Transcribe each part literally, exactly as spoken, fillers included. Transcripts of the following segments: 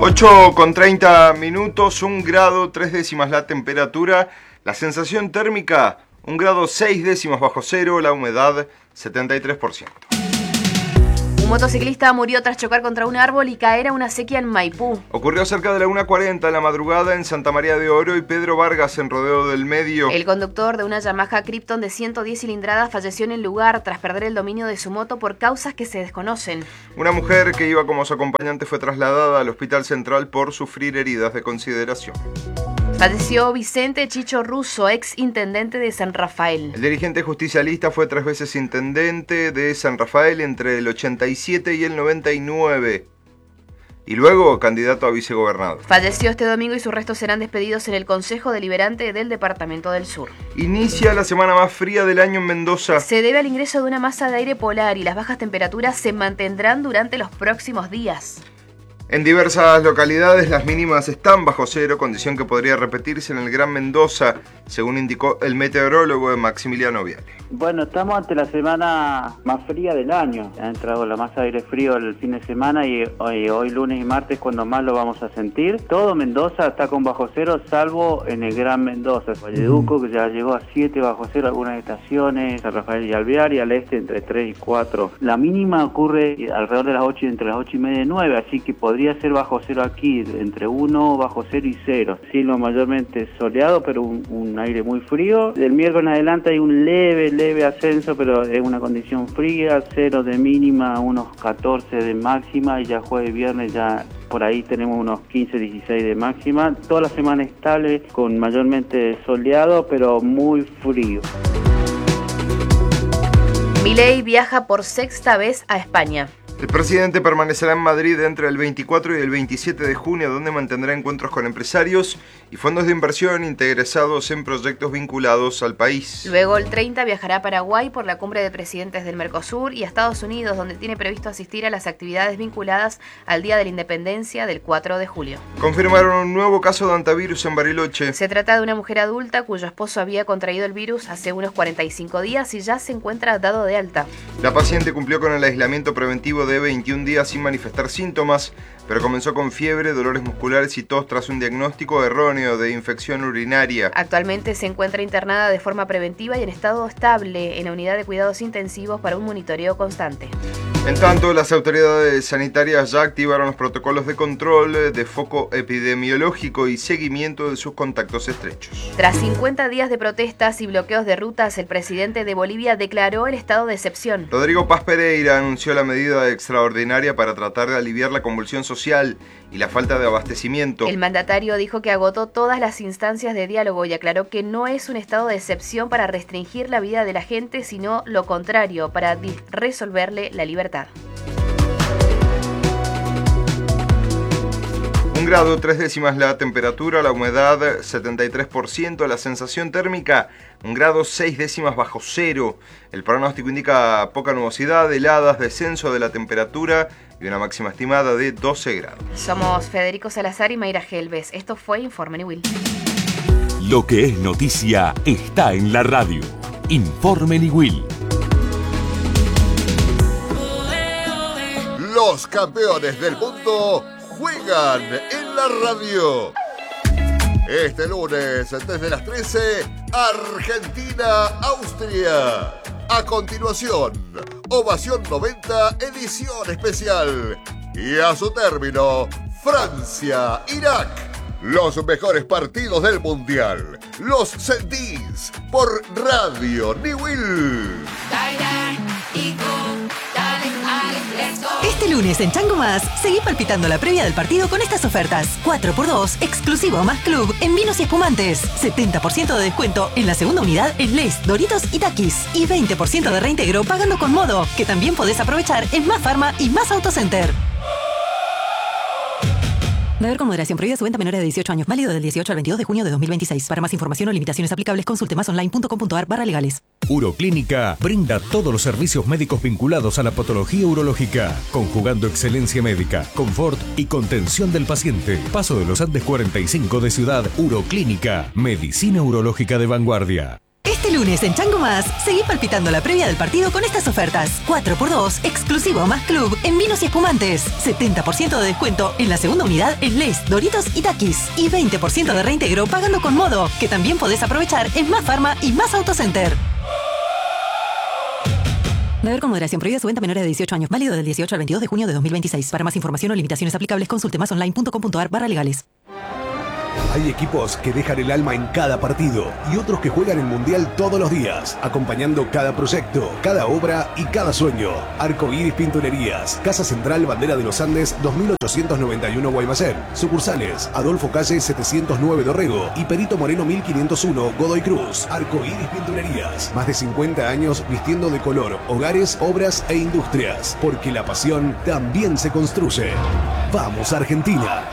ocho con treinta minutos, un grado tres décimas la temperatura, la sensación térmica un grado seis décimas bajo cero, la humedad setenta y tres por ciento. Un motociclista murió tras chocar contra un árbol y caer a una acequia en Maipú. Ocurrió cerca de la una cuarenta de la madrugada en Santa María de Oro y Pedro Vargas en Rodeo del Medio. El conductor de una Yamaha Krypton de ciento diez cilindradas falleció en el lugar tras perder el dominio de su moto por causas que se desconocen. Una mujer que iba como su acompañante fue trasladada al Hospital Central por sufrir heridas de consideración. Falleció Vicente Chicho Russo, ex intendente de San Rafael. El dirigente justicialista fue tres veces intendente de San Rafael entre el ochenta y siete y el noventa y nueve. Y luego candidato a vicegobernador. Falleció este domingo y sus restos serán despedidos en el Consejo Deliberante del Departamento del Sur. Inicia la semana más fría del año en Mendoza. Se debe al ingreso de una masa de aire polar y las bajas temperaturas se mantendrán durante los próximos días. En diversas localidades las mínimas están bajo cero, condición que podría repetirse en el Gran Mendoza, según indicó el meteorólogo Maximiliano Viale. Bueno, estamos ante la semana más fría del año. Ha entrado la masa de aire frío el fin de semana y hoy, hoy lunes y martes cuando más lo vamos a sentir. Todo Mendoza está con bajo cero, salvo en el Gran Mendoza. Valleduco, que ya llegó a siete bajo cero, algunas estaciones, San Rafael y Alvear, y al este entre tres y cuatro. La mínima ocurre alrededor de las ocho, entre las ocho y media y nueve, así que podría ser bajo cero aquí, entre uno, bajo cero y cero. Cielo mayormente soleado, pero un, un aire muy frío. Del miércoles en adelante hay un leve, leve ascenso, pero es una condición fría, cero de mínima, unos catorce de máxima, y ya jueves y viernes ya por ahí tenemos unos quince, dieciséis de máxima. Toda la semana estable, con mayormente soleado, pero muy frío. Milei viaja por sexta vez a España. El presidente permanecerá en Madrid entre el veinticuatro y el veintisiete de junio, donde mantendrá encuentros con empresarios y fondos de inversión interesados en proyectos vinculados al país. Luego, el treinta, viajará a Paraguay por la cumbre de presidentes del Mercosur y a Estados Unidos, donde tiene previsto asistir a las actividades vinculadas al Día de la Independencia del cuatro de julio. Confirmaron un nuevo caso de hantavirus en Bariloche. Se trata de una mujer adulta cuyo esposo había contraído el virus hace unos cuarenta y cinco días y ya se encuentra dado de alta. La paciente cumplió con el aislamiento preventivo de veintiún días sin manifestar síntomas, pero comenzó con fiebre, dolores musculares y tos tras un diagnóstico erróneo de infección urinaria. Actualmente se encuentra internada de forma preventiva y en estado estable en la unidad de cuidados intensivos para un monitoreo constante. En tanto, las autoridades sanitarias ya activaron los protocolos de control, de foco epidemiológico y seguimiento de sus contactos estrechos. Tras cincuenta días de protestas y bloqueos de rutas, el presidente de Bolivia declaró el estado de excepción. Rodrigo Paz Pereira anunció la medida extraordinaria para tratar de aliviar la convulsión social y la falta de abastecimiento. El mandatario dijo que agotó todas las instancias de diálogo y aclaró que no es un estado de excepción para restringir la vida de la gente, sino lo contrario, para resolverle la libertad. Un grado tres décimas la temperatura, la humedad setenta y tres por ciento, la sensación térmica un grado seis décimas bajo cero. El pronóstico indica poca nubosidad, heladas, descenso de la temperatura y una máxima estimada de doce grados. Somos Federico Salazar y Mayra Gelbes. Esto fue Informe Niwil. Lo que es noticia está en la radio. Informe Niwil. Los campeones del mundo juegan en la radio. Este lunes, desde las trece, Argentina-Austria. A continuación, Ovación noventa, edición especial. Y a su término, Francia-Irak. Los mejores partidos del Mundial. Los sentís por Radio Niwil. Este lunes en Chango Más, seguí palpitando la previa del partido con estas ofertas. cuatro por dos, exclusivo más club en vinos y espumantes. setenta por ciento de descuento en la segunda unidad en Lay's, Doritos y Takis. Y veinte por ciento de reintegro pagando con Modo, que también podés aprovechar en Más Farma y Más Autocenter. Beber con moderación. Prohibida su venta a menores de dieciocho años. Válido del dieciocho al veintidós de junio de dos mil veintiséis. Para más información o limitaciones aplicables, consulte masonline.com.ar barra legales. Uroclínica brinda todos los servicios médicos vinculados a la patología urológica, conjugando excelencia médica, confort y contención del paciente. Paso de los Andes cuarenta y cinco de Ciudad. Uroclínica, medicina urológica de vanguardia. Este lunes en Chango Más, seguí palpitando la previa del partido con estas ofertas. cuatro por dos, exclusivo más club en vinos y espumantes. setenta por ciento de descuento en la segunda unidad en Lay's, Doritos y Takis. Y veinte por ciento de reintegro pagando con Modo, que también podés aprovechar en Más Farma y Más Autocenter. Beber con moderación. Prohibida su venta a menores de dieciocho años. Válido del dieciocho al veintidós de junio de dos mil veintiséis. Para más información o limitaciones aplicables, consulte masonline.com.ar barra legales. Hay equipos que dejan el alma en cada partido y otros que juegan el Mundial todos los días, acompañando cada proyecto, cada obra y cada sueño. Arcoíris Pinturerías, Casa Central, Bandera de los Andes, dos mil ochocientos noventa y uno Guaymallén. Sucursales, Adolfo Calle setecientos nueve Dorrego y Perito Moreno mil quinientos uno Godoy Cruz. Arcoíris Pinturerías, más de cincuenta años vistiendo de color hogares, obras e industrias, porque la pasión también se construye. ¡Vamos, Argentina!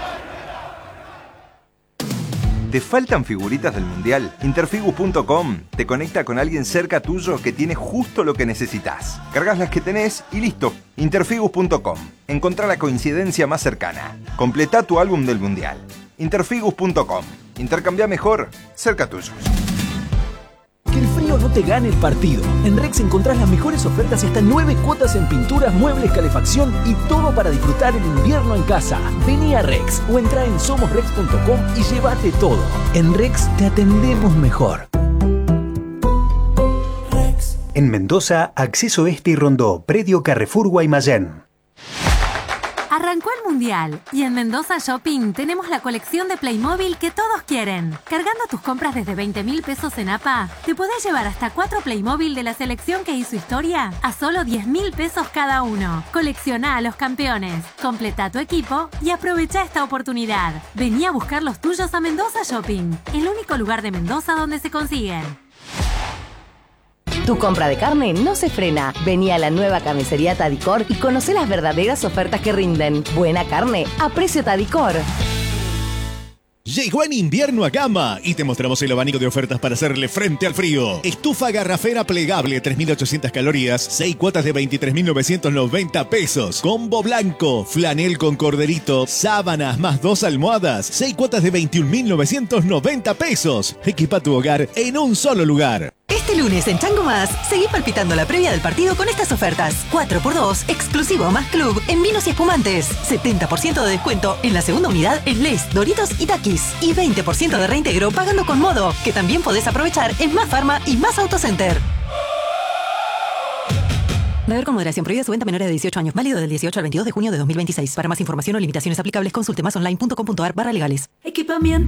¿Te faltan figuritas del Mundial? Interfigus punto com te conecta con alguien cerca tuyo que tiene justo lo que necesitas. Cargas las que tenés y listo. Interfigus punto com. Encontrá la coincidencia más cercana. Completá tu álbum del Mundial. Interfigus punto com. Intercambia mejor, cerca tuyo. Que el frío no te gane el partido. En Rex encontrás las mejores ofertas y hasta nueve cuotas en pinturas, muebles, calefacción y todo para disfrutar el invierno en casa. Vení a Rex o entrá en somos rex punto com y llévate todo. En Rex te atendemos mejor. Rex. En Mendoza, Acceso Este y Rondó, Predio Carrefour Guaymallén. Arrancó el Mundial y en Mendoza Shopping tenemos la colección de Playmobil que todos quieren. Cargando tus compras desde veinte mil pesos en A P A, te podés llevar hasta cuatro Playmobil de la selección que hizo historia a solo diez mil pesos cada uno. Colecciona a los campeones, completa tu equipo y aprovecha esta oportunidad. Vení a buscar los tuyos a Mendoza Shopping, el único lugar de Mendoza donde se consiguen. Tu compra de carne no se frena. Vení a la nueva carnicería Tadicor y conoce las verdaderas ofertas que rinden. Buena carne a precio Tadicor. Llegó en invierno a Gama y te mostramos el abanico de ofertas para hacerle frente al frío. Estufa garrafera plegable, tres mil ochocientas calorías, seis cuotas de veintitrés mil novecientos noventa pesos. Combo blanco, flanel con corderito, sábanas más dos almohadas, seis cuotas de veintiún mil novecientos noventa pesos. Equipa tu hogar en un solo lugar. Este lunes en Chango Más, seguí palpitando la previa del partido con estas ofertas. cuatro por dos, exclusivo más club en vinos y espumantes. setenta por ciento de descuento en la segunda unidad en Lay's, Doritos y Takis. Y veinte por ciento de reintegro pagando con Modo, que también podés aprovechar en Más Farma y Más Autocenter. Beber con moderación. Prohibida su venta a menores de dieciocho años. Válido del dieciocho al veintidós de junio de dos mil veintiséis. Para más información o limitaciones aplicables, consulte masonline punto com punto ar barra legales. Equipamiento